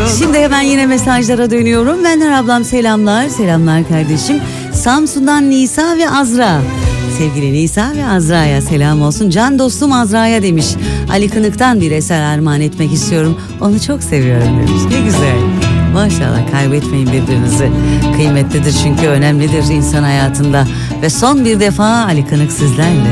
Şimdi hemen yine mesajlara dönüyorum. Benden ablam selamlar. Selamlar kardeşim. Samsun'dan Nisa ve Azra. Sevgili Nisa ve Azra'ya selam olsun. Can dostum Azra'ya demiş. Ali Kınık'tan bir eser armağan etmek istiyorum. Onu çok seviyorum demiş. Ne güzel. Maşallah, kaybetmeyin birbirinizi. Kıymetlidir çünkü, önemlidir insan hayatında. Ve son bir defa Ali Kınık sizlerle.